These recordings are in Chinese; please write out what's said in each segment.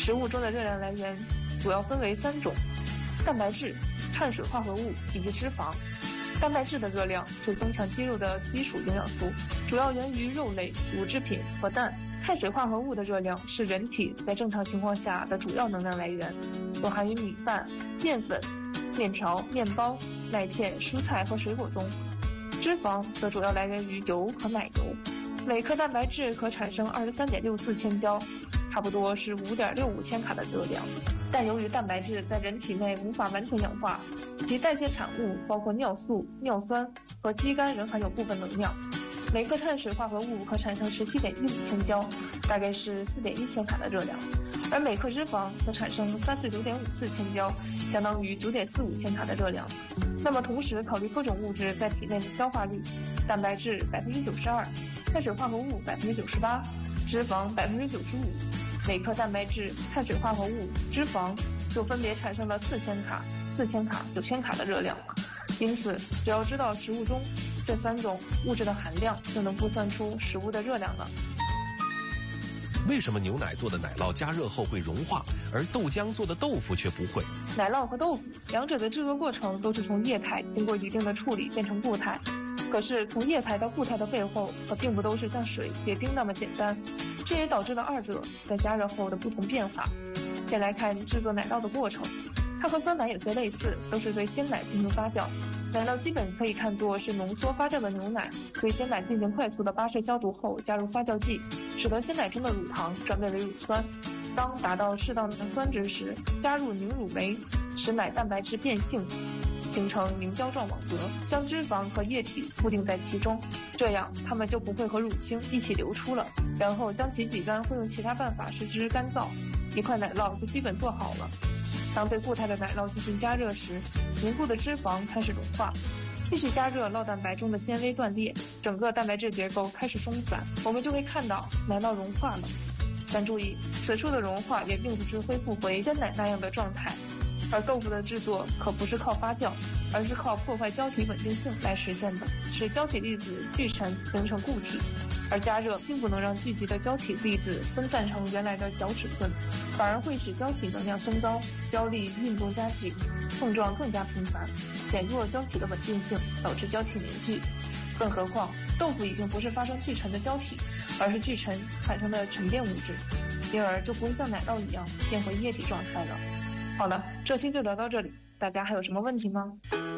食物中的热量来源主要分为3种：蛋白质、碳水化合物以及脂肪。蛋白质的热量是增强肌肉的基础营养素，主要源于肉类、乳制品和蛋。碳水化合物的热量是人体在正常情况下的主要能量来源，有含于米饭、面粉、面条、面包、麦片、蔬菜和水果中。脂肪则主要来源于油和奶油，每克蛋白质可产生23.64千焦，差不多是5.65千卡的热量。但由于蛋白质在人体内无法完全氧化，其代谢产物包括尿素、尿酸和肌酐仍含有部分能量。每克碳水化合物可产生17.15千焦，大概是4.1千卡的热量，而每克脂肪可产生39.54千焦，相当于9.45千卡的热量。那么同时考虑各种物质在体内的消化率，蛋白质92%，碳水化合物98%，脂肪95%，每克蛋白质、碳水化合物、脂肪就分别产生了4000卡、4000卡、9000卡的热量。因此，只要知道食物中这3种物质的含量，就能估算出食物的热量了。 为什么牛奶做的奶酪加热后会融化，而豆浆做的豆腐却不会？ 奶酪和豆腐两者的制作过程都是从液态经过一定的处理变成固态，可是从液态到固态的背后可并不都是像水结冰那么简单，这也导致了2者在加热后的不同变化。先来看制作奶酪的过程，它和酸奶有些类似，都是对鲜奶进行发酵。奶酪基本可以看作是浓缩发酵的牛奶，对鲜奶进行快速的巴氏消毒后，加入发酵剂，使得鲜奶中的乳糖转变为乳酸。当达到适当的酸值时，加入凝乳酶，使奶蛋白质变性，形成凝胶状网格，将脂肪和液体固定在其中，这样它们就不会和乳清一起流出了。然后将其挤干，或用其他办法使之干燥，一块奶酪就基本做好了。当对固态的奶酪进行加热时，凝固的脂肪开始融化，继续加热，酪蛋白中的纤维断裂，整个蛋白质结构开始松散，我们就会看到奶酪融化了。但注意，此处的融化也并不是恢复回鲜奶那样的状态，而豆腐的制作可不是靠发酵，而是靠破坏胶体稳定性来实现的，使胶体粒子聚沉形成固体。而加热并不能让聚集的胶体粒子分散成原来的小尺寸，反而会使胶体能量升高，胶粒运动加剧，碰撞更加频繁，减弱胶体的稳定性，导致胶体凝聚。更何况豆腐已经不是发生聚沉的胶体，而是聚沉产生的沉淀物质，因而就不会像奶酪一样变回液体状态了。好了，这期就聊到这里，大家还有什么问题吗？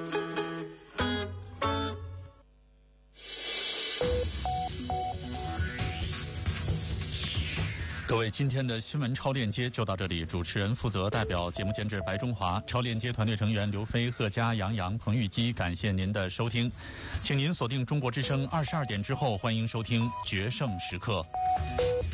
各位，今天的新闻超链接就到这里。主持人负责，代表节目监制白中华，超链接团队成员刘飞、贺佳、杨洋、彭玉基，感谢您的收听。请您锁定中国之声22点之后，欢迎收听决胜时刻。